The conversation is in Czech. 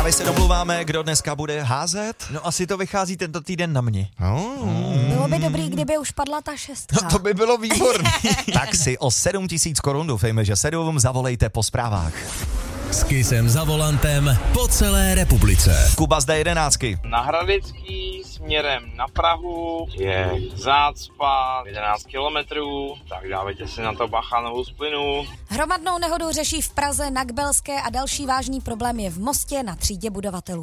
Právě se domluváme, kdo dneska bude házet. No asi to vychází tento týden na mě. Bylo by dobrý, kdyby už padla ta 6. No to by bylo výborný. Tak si o 7 000 korun, doufejme, že 7, zavolejte po zprávách. S Kissem za volantem po celé republice. Kuba z D11. Na Hradecký směrem na Prahu je zácpa 11 kilometrů, tak dávajte si na to bacha, novou splinu. Hromadnou nehodu řeší v Praze, na Kbelské a další vážný problém je v Mostě na třídě budovatelů.